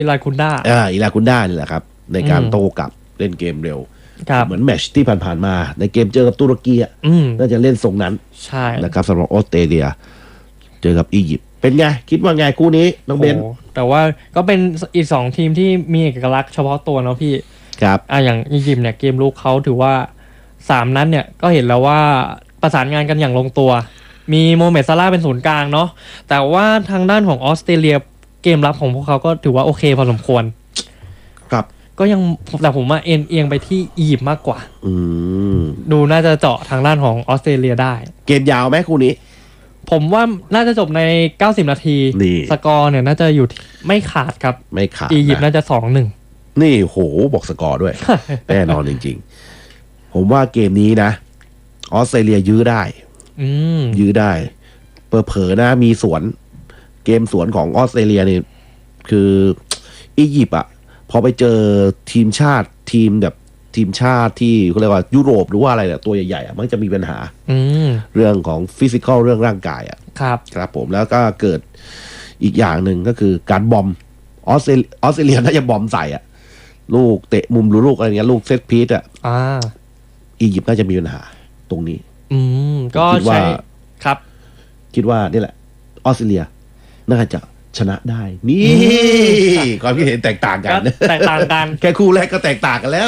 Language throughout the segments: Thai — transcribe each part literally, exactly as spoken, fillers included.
อิลาคุนด้าอ่าอิลาคุนด้านี่แหละครับในการโต้กลับเล่นเกมเร็วเหมือนแมตช์ที่ผ่านๆมาในเกมเจอกับตุรกีอ่ะน่าจะเล่นทรงนั้นใช่นะครับสำหรับออสเตรเลียเจอกับอียิปต์เป็นไงคิดว่าไงคู่นี้น้องเบนแต่ว่าก็เป็นอีกสองทีมที่มีเอกลักษณ์เฉพาะตัวเนาะพี่ครับอ่ะอย่างอียิปต์เนี่ยเกมลุกเขาถือว่าสามนัดเนี่ยก็เห็นแล้วว่าประสานงานกันอย่างลงตัวมีโมเมดซาร่าเป็นศูนย์กลางเนาะแต่ว่าทางด้านของออสเตรเลียเกมรับของพวกเขาก็ถือว่าโอเคพอสมควรครับก็ยังแต่ผมว่าเอ็นเอียงไปที่อียิปต์มากกว่าอืมดูน่าจะเจาะทางด้านของออสเตรเลียได้เกมยาวไหมคู่นี้ผมว่าน่าจะจบในเก้าสิบนาทีสกอร์เนี่ยน่าจะอยู่ไม่ขาดครับไม่ขาดอียิปต์น่าจะ สองหนึ่งนี่โหบอกสกอร์ด้วย แน่นอนจริงๆผมว่าเกมนี้นะออสเตรเลียยื้อได้ยื้อได้เผลอๆนะมีสวนเกมสวนของออสเตรเลียนี่คืออียิปต์อ่ะพอไปเจอทีมชาติทีมแบบทีมชาติที่เขาเรียกว่ายุโรปหรือว่าอะไรเนี่ยตัวใหญ่ๆอ่ะมันจะมีปัญหาเรื่องของฟิสิกอลเรื่องร่างกายอ่ะครับครับผมแล้วก็เกิดอีกอย่างหนึ่งก็คือการบอมออสเตรออสเตรเลียน่าจะบอมใส่อ่ะลูกเตะมุมหรือลูกอะไรเงี้ยลูกเซตพีซอ่ะอียิปต์น่าจะมีปัญหาตรงนี้อืมก็ใช่ครับคิดว่านี่แหละออสเตรเลียน่าจะชนะได้นี่ความคิดเห็นแตกต่างกันแตกต่างกันแค่คู่แรกก็แตกต่างกันแล้ว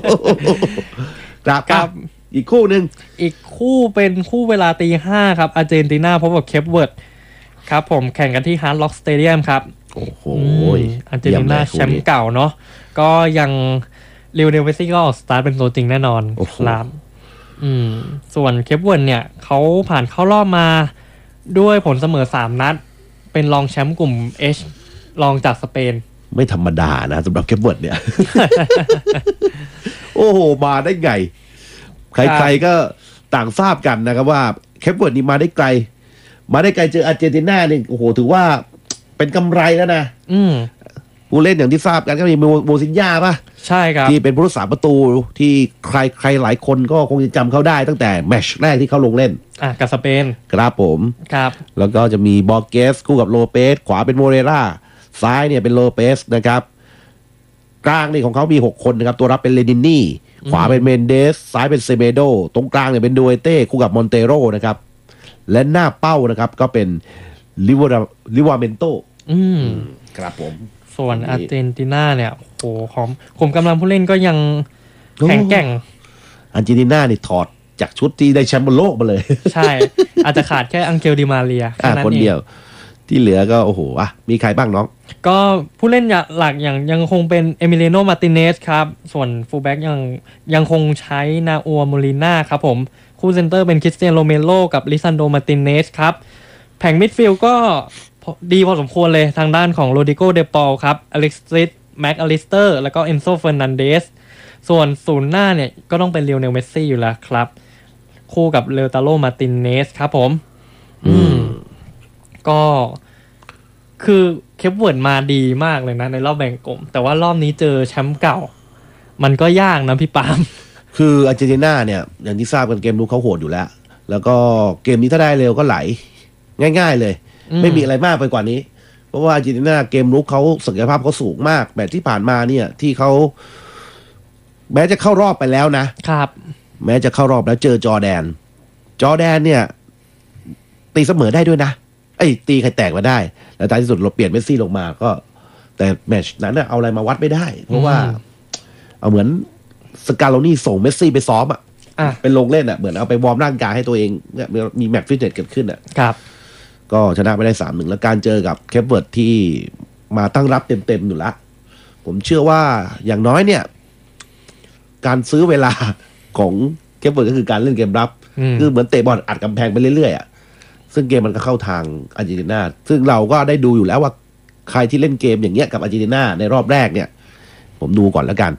ครับครับอีกคู่หนึ่งอีกคู่เป็นคู่เวลาตีห้าครับอาร์เจนตินาพบกับเคปเวิร์ดครับผมแข่งกันที่ฮาร์ดล็อกสเตเดียมครับโอ้โหอาร์เจนตินาแชมป์เก่าเนาะก็ยังลิวเนลเวซี่ก็ออกสตาร์ทเป็นตัวจริงแน่นอนครับอืมส่วนเคปเวิร์ดเนี่ยเขาผ่านเข้ารอบมาด้วยผลเสมอสามนัดเป็นรองแชมป์กลุ่ม H รองจากสเปนไม่ธรรมดานะสำหรับเคปเวิร์ดเนี่ย โอ้โหมาได้ไงใครๆก็ต่างทราบกันนะครับว่าเคปเวิร์ดนี่มาได้ไกลมาได้ไกลเจออาร์เจนตินาเนี่ยโอ้โหถือว่าเป็นกำไรแล้วนะอืมผู้เล่นอย่างที่ทราบกันก็มีโมซินญ่าป่ะใช่ครับที่เป็นผู้รักษาประตูที่ใครใครหลายคนก็คงจะจำเขาได้ตั้งแต่แมตช์แรกที่เขาลงเล่นอ่ะกับสเปนครับผมครับแล้วก็จะมีบอร์เกสคู่กับโลเปสขวาเป็นโมเรราซ้ายเนี่ยเป็นโลเปสนะครับกลางนี่ของเขามีหกคนนะครับตัวรับเป็นเลนินี่ขวาเป็นเมนเดสซ้ายเป็นเซเมโดตรงกลางเนี่ยเป็นดูเอเต้คู่กับมอนเตโรนะครับและหน้าเป้านะครับก็เป็นลิวาลิวาเมนโตอืมครับผมส่วนอาร์เจนตินาเนี่ยโอ้โหของผมกำลังผู้เล่นก็ยังแข็งแกร่งอาร์เจนตินานี่ถอดจากชุดที่ได้แชมป์บนโลกมาเลยใช่อาจจะขาดแค่อังเกลดิมาเรียแค่นั้นเองคนเดียวที่เหลือก็โอ้โหอ่ะมีใครบ้างน้องก็ผู้เล่นหลักอย่างยังคงเป็นเอมิเลโนมาร์ติเนสครับส่วนฟูลแบ็กยังยังคงใช้นาอัวโมลิน่าครับผมคู่เซนเตอร์เป็นคริสเตียนโรเมโรกับลิซันโดมาร์ติเนสครับแผงมิดฟิลด์ก็ดีพอสมควรเลยทางด้านของโรดิโกเดปอลครับอเล็กซิสแม็กอลิสเตอร์แล้วก็เอนโซเฟอร์นันเดสส่วนศูนย์หน้าเนี่ยก็ต้องเป็นลิโอเนลเมสซี่อยู่แล้วครับคู่กับเลตาโรมาร์ติเนสครับผมอืมก็คือเคปเวิร์ดมาดีมากเลยนะในรอบแบ่งกลุ่มแต่ว่ารอบนี้เจอแชมป์เก่ามันก็ยากนะพี่ปามคืออาร์เจนตินาเนี่ยอย่างที่ทราบกันเกมลุกเขาโหดอยู่แล้วแล้วก็เกมนี้ถ้าได้เร็วก็ไหลง่ายๆเลยไม่มีอะไรมากไปกว่านี้เพราะว่าอาร์เจนตินาเกมลุกเขาศักยภาพเขาสูงมากแบบที่ผ่านมาเนี่ยที่เขาแม้จะเข้ารอบไปแล้วนะครับแม้จะเข้ารอบแล้วเจอจอร์แดนจอร์แดนเนี่ยตีเสมอได้ด้วยนะไอ้ตีใครแตกมาได้แล้วท้ายที่สุดเราเปลี่ยนเมสซี่ลงมาก็แต่แมตช์นั้นน่ะเอาอะไรมาวัดไม่ได้เพราะว่าเอาเหมือนสกาโลนี่ส่งเมสซี่ไปซ้อมอ่ะเป็นลงเล่นอ่ะเหมือนเอาไปวอร์มร่างกายให้ตัวเองเนี่ยมีแมตช์ฟิตเนสเกิดขึ้นอ่ะครับก็ชนะไปได้ สามหนึ่ง แล้วการเจอกับเคปเวิร์ดที่มาตั้งรับเต็มๆอยู่แล้วผมเชื่อว่าอย่างน้อยเนี่ยการซื้อเวลาของเคปเวิร์ดก็คือการเล่นเกมรับคือเหมือนเตะบอลอัดกำแพงไปเรื่อยๆอ่ะซึ่งเกมมันก็เข้าทางอาร์เจนตินาซึ่งเราก็ได้ดูอยู่แล้วว่าใครที่เล่นเกมอย่างเงี้ยกับอาร์เจนตินาในรอบแรกเนี่ยผมดูก่อนแล้วกัน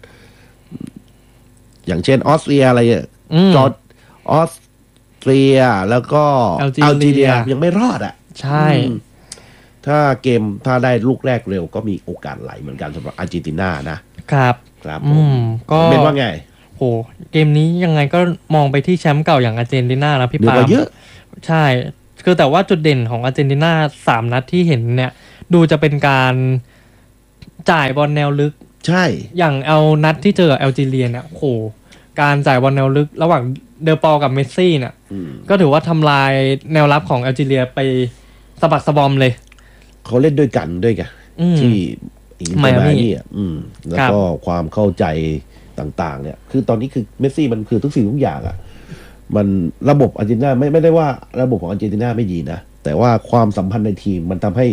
อย่างเช่นออสเตรียอะไรจอร์ออสเตรียแล้วก็อัลจีเรียยังไม่รอดอ่ะใช่ถ้าเกมถ้าได้ลูกแรกเร็วก็มีโอกาสไหลเหมือนกันสำหรับอาร์เจนตินานะครับครับอืมก็เป็นว่าไงโหเกมนี้ยังไงก็มองไปที่แชมป์เก่าอย่างอาร์เจนตินานะพี่ปามเยอะใช่คือแต่ว่าจุดเด่นของอาร์เจนตินาสามนัดที่เห็นเนี่ยดูจะเป็นการจ่ายบอลแนวลึกใช่อย่างเอานัดที่เจอแอลจีเรียเนี่ยโอ้โหการจ่ายบอลแนวลึกระหว่างเดอปอลกับเมสซี่เนี่ยอืมก็ถือว่าทำลายแนวรับของแอลจีเรียไปสะบักสะบอมเลยเขาเล่นด้วยกันด้วยกันอืมที่อินเตอร์ไมอามี่ไมอามี่อ่ะอืม แล้วก็ความเข้าใจต่างๆ เนี่ย คือตอนนี้คือเมสซี่มันคือทุกสิ่งทุกอย่างอ่ะ มันระบบอาร์เจนตินาไม่ไม่ได้ว่าระบบของอาร์เจนตินาไม่ดีนะ แต่ว่าความสัมพันธ์ในทีมมันทำให้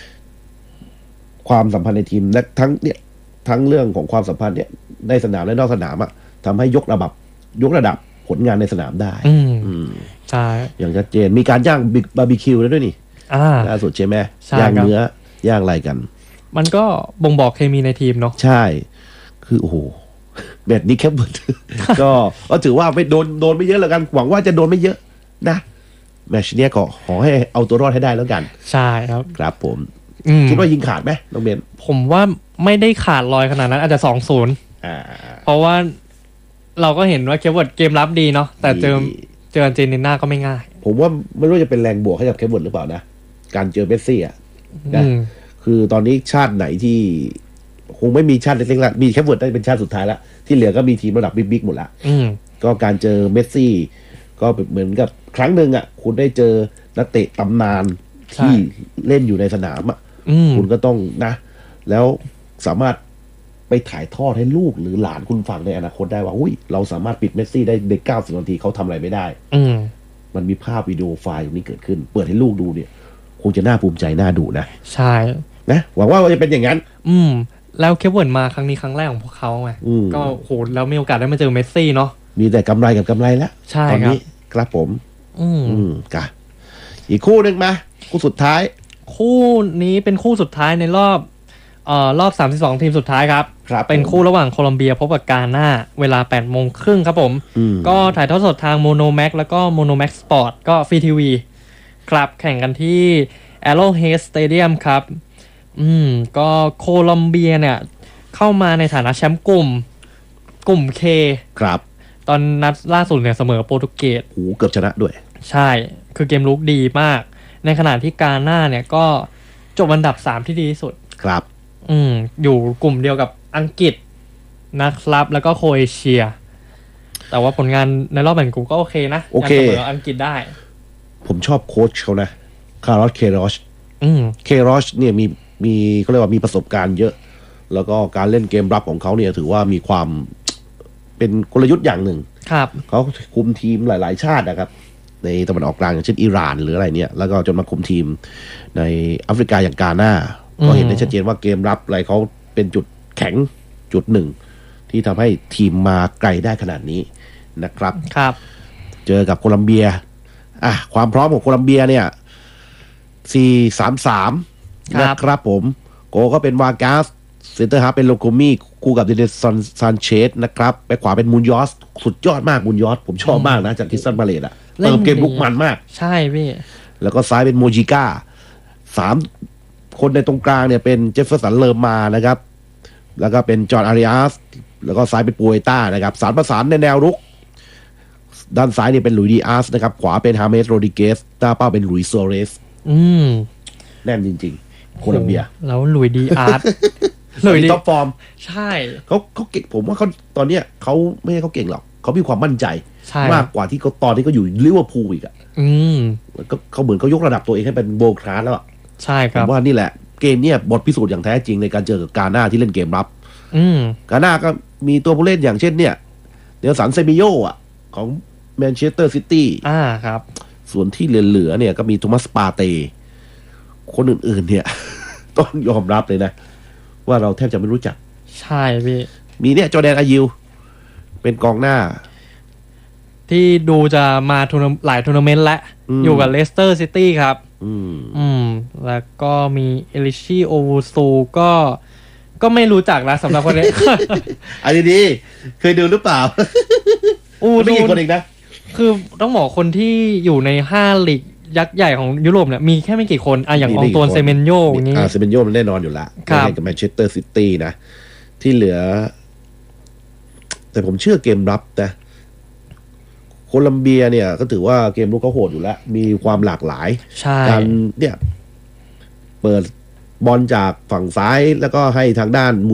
ความสัมพันธ์ในทีมและทั้งเนี่ยทั้งเรื่องของความสัมพันธ์เนี่ยในสนามและนอกสนามอ่ะทำให้ยกระดับยกระดับผลงานในสนามได้อืมอืมใช่อย่างชัดเจนมีการย่างบาร์บีคิวแล้วด้วยนี่อ่าล่าสุดใช่ไหมใช่ย่างครับเนื้อย่างอะไรกันมันก็บ่งบอกเคมีในทีมเนาะใช่ คือโอ้โหแมตช์นี้แคปเบิร์ด ก็ก็ถือว่าไม่โดนโดนไม่เยอะแล้วกัน หวังว่าจะโดนไม่เยอะนะแมตช์เนี้ยก็ขอให้เอาตัวรอดให้ได้แล้วกันใช่ครับครับผมอืมคิดว่ายิงขาดไหมน้องเบนผมว่าไม่ได้ขาดลอยขนาดนั้นอาจจะสองศูนย์อ่าเพราะว่าเราก็เห็นว่าเคปเวิร์ดเกมรับดีเนาะแต่เจอดีเจออาร์เจนตินาก็ไม่ง่ายผมว่าไม่รู้จะเป็นแรงบวกให้กับแคปเบิร์ดหรือเปล่านะ การเจอเมสซี่อ่ะนะอืมคือตอนนี้ชาติไหนที่ คงไม่มีชาติเล็กๆละมีแคปเวิร์ดได้เป็นชาติสุดท้ายละที่เหลือก็มีทีมระดับบิ๊กๆหมดละอืมก็การเจอเมสซี่ ก็เหมือนกับครั้งหนึ่งอ่ะ คุณได้เจอนักเตะตำนานที่เล่นอยู่ในสนามอ่ะอืมคุณก็ต้องนะ แล้วสามารถไปถ่ายทอดให้ลูกหรือหลานคุณฟังในอนาคตได้ว่าอุ้ยเราสามารถปิดเมสซี่ได้ในเก้าสิบนาทีเขาทำอะไรไม่ได้อืมมันมีภาพวิดีโอไฟล์ตรงนี้เกิดขึ้น เปิดให้ลูกดูเนี่ย คงจะน่าภูมิใจน่าดูนะใช่นะหวังว่าจะเป็นอย่างนั้นอืม แล้วเคปเวิร์ดมาครั้งนี้ครั้งแรกของพวกเขาไงอืมก็โหแล้วมีโอกาสได้มาเจอเมสซี่เนาะมีแต่กำไรกับกำไรแล้วใช่ตอนครับนี้ครับผมอืมอืมกะอีกคู่หนึ่งมาคู่สุดท้ายคู่นี้เป็นคู่สุดท้ายในรอบเอ่อรอบสามสิบสองทีมสุดท้ายครับครับเป็นผมคู่ระหว่างโคลอมเบียพบกับกาหน้าเวลาแปดโมงครึ่งครับผมอืมก็ถ่ายทอดสดทางโมโนแม็กแล้วก็โมโนแม็กสปอร์ตก็ฟรีทีวีครับแข่งกันที่ Arrowhead Stadium ครับ อืม ก็โคลอมเบียเนี่ย เข้ามาในฐานะแชมป์กลุ่ม กลุ่ม K ครับตอนนัดล่าสุดเนี่ยเสมอโปรตุเกสโหเกือบชนะด้วยใช่ คือเกมลุกดีมาก ในขณะที่กาหน้าเนี่ยก็จบอันดับสามที่ดีที่สุดครับอืม อยู่กลุ่มเดียวกับอังกฤษนะครับ แล้วก็โครเอเชีย แต่ว่าผลงานในรอบแบ่งกลุ่มก็โอเคนะโอเคยังเสมออังกฤษได้ผมชอบโค้ชเขานะคาร์ลอสเคโรชอืมเคโรชเนี่ยมีมีเขาเรียกว่ามีประสบการณ์เยอะ แล้วก็การเล่นเกมรับของเขาเนี่ยถือว่ามีความเป็นกลยุทธ์อย่างหนึ่งครับเขาคุมทีมหลาย ๆ ชาตินะครับ ในตะวันออกกลางอย่างเช่นอิหร่านหรืออะไรเนี่ย แล้วก็จนมาคุมทีมในแอฟริกาอย่างกาหน้า ก็เห็นได้ชัดเจนว่าเกมรับอะไรเขาเป็นจุดแข็งจุดหนึ่ง ที่ทำให้ทีมมาไกลได้ขนาดนี้นะครับครับเจอกับโคลัมเบีย อ่ะ ความพร้อมของโคลัมเบียเนี่ย สี่ สาม สามครับนะครับผม โกก็เป็นวากาส เซนเตอร์ฮาร์ฟเป็นโลโกมี่ คู่กับเดเนซอนซานเชสนะครับ ไปขวาเป็นมูนยอส สุดยอดมากมูนยอส ผมชอบมากนะ จากคิสตันพาเลตอะเล่นเติมเกมดีลุกมันมากใช่พี่แล้วก็ซ้ายเป็นโมจิก้า สามคนในตรงกลางเนี่ยเป็นเจฟเฟอร์สันเลอร์มานะครับ แล้วก็เป็นจอห์นอาริอัส แล้วก็ซ้ายเป็นปูเอต้านะครับ สารประสานในแนวรุก ด้านซ้ายเนี่ยเป็นหลุยส์ดีอาร์สนะครับ ขวาเป็นฮาเมสโรดิเกสหน้าเป้าเป็นหลุยส์โซเรสอืมแน่นจริงๆ โคลัมเบียแล้วหลุยดีอาร์ต หลุยดีท็อปฟอร์มใช่เขาเขาเก่งผมว่าเขาตอนเนี้ยเขาไม่ใช่เขาเก่งหรอก เขามีความมั่นใจใช่มากกว่าที่เขาตอนที่เขาอยู่ลิเวอร์พูลอีกอะอืมก็เขาเหมือนเขายกระดับตัวเองให้เป็นโบว์คลาสแล้วอะใช่คผรับมว่านี่แหละ เกมเนี่ยบทพิสูจน์อย่างแท้จริงในการเจอกับกาหน้าที่เล่นเกมรับอืมกาหน้าก็มีตัวผู้เล่นอย่างเช่นเนี่ยเดลสันเซมิโยอ่ะ ของแมนเชสเตอร์ซิตี้อ่าครับส่วนที่เหลือๆเนี่ยก็มีโทมัสปาเต คนอื่นๆเนี่ย ต้องยอมรับเลยนะ ว่าเราแทบจะไม่รู้จักใช่พี่มีเนี่ยจอร์แดนอายิว เป็นกองหน้าที่ดูจะมาทัวร์นาหลายทัวร์นาเมนต์แล้วอืมอยู่กับเลสเตอร์ซิตี้ครับอืมอืม แล้วก็มีเอลิชีโอวูซูก็ ก็ไม่รู้จักแล้วสำหรับคนนี้อันนี้ดีๆเคยดูหรือเปล่าอูไม่ดูกี่คนเองนะคือต้องบอกคนที่อยู่ในห้าลีกยักษ์ใหญ่ของยุโรปเนี่ยมีแค่ไม่กี่คนอ่ะอย่างมีอไม่องกี่ตวนคนเซเมนโยอย่างนี้อ่าเซเมนโยมันแน่นอนอยู่ละครับเล่นกับแมนเชสเตอร์ซิตี้นะ ที่เหลือ แต่ผมเชื่อเกมรับนะโคลัมเบียเนี่ย ก็ถือว่าเกมรุกเขาโหดอยู่แล้ว มีความหลากหลายใช่การเนี่ย เปิดบอลจากฝั่งซ้ายแล้วก็ให้ทางด้าน